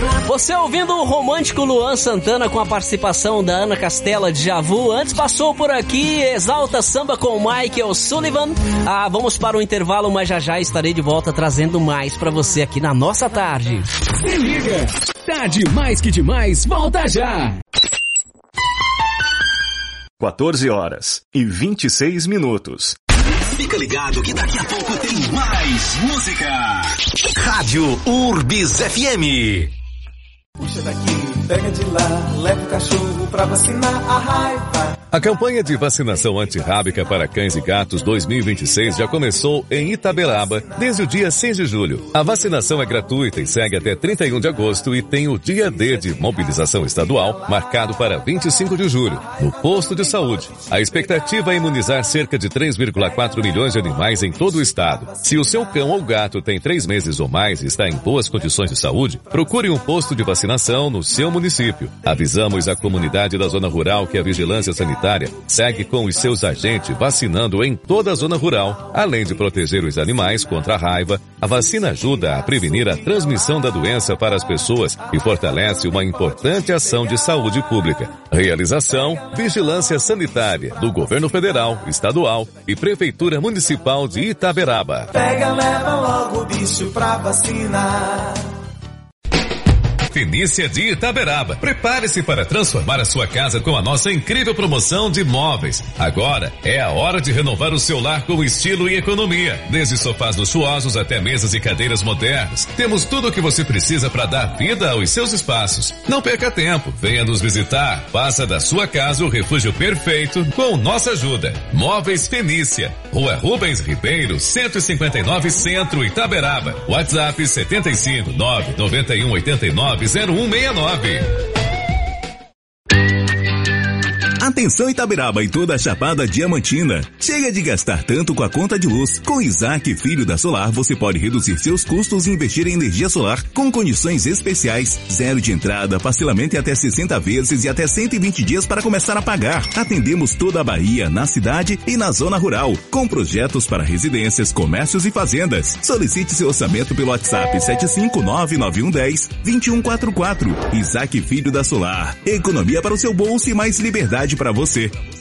Você ouvindo o romântico Luan Santana com a participação da Ana Castela de Javu. Antes passou por aqui Exalta Samba com Michael Sullivan. Vamos para o intervalo, mas já estarei de volta trazendo mais pra você aqui na nossa tarde. Se liga, tá demais que demais, volta já! 14h26. Fica ligado que daqui a pouco tem mais música. Rádio Urbis FM. Puxa daqui, pega de lá, leva o cachorro pra vacinar a raiva. A campanha de vacinação antirrábica para cães e gatos 2026 já começou em Itaberaba desde o dia 6 de julho. A vacinação é gratuita e segue até 31 de agosto e tem o dia D de mobilização estadual marcado para 25 de julho, no posto de saúde. A expectativa é imunizar cerca de 3,4 milhões de animais em todo o estado. Se o seu cão ou gato tem 3 meses ou mais e está em boas condições de saúde, procure um posto de vacinação no seu município. Avisamos a comunidade da zona rural que a vigilância sanitária segue com os seus agentes vacinando em toda a zona rural. Além de proteger os animais contra a raiva, a vacina ajuda a prevenir a transmissão da doença para as pessoas e fortalece uma importante ação de saúde pública. Realização: Vigilância Sanitária do Governo Federal, Estadual e Prefeitura Municipal de Itaberaba. Pega, leva logo o bicho pra vacinar. Fenícia de Itaberaba. Prepare-se para transformar a sua casa com a nossa incrível promoção de móveis. Agora é a hora de renovar o seu lar com estilo e economia. Desde sofás luxuosos até mesas e cadeiras modernas. Temos tudo o que você precisa para dar vida aos seus espaços. Não perca tempo. Venha nos visitar. Faça da sua casa o refúgio perfeito com nossa ajuda. Móveis Fenícia. Rua Rubens Ribeiro, 159 Centro, Itaberaba. WhatsApp 75 991 89 0169. Atenção Itaberaba e toda a Chapada Diamantina. Chega de gastar tanto com a conta de luz. Com Isaac Filho da Solar, você pode reduzir seus custos e investir em energia solar com condições especiais. 0 de entrada, parcelamento em até 60 vezes e até 120 dias para começar a pagar. Atendemos toda a Bahia, na cidade e na zona rural, com projetos para residências, comércios e fazendas. Solicite seu orçamento pelo WhatsApp 7599110-2144. Isaac Filho da Solar. Economia para o seu bolso e mais liberdade para você.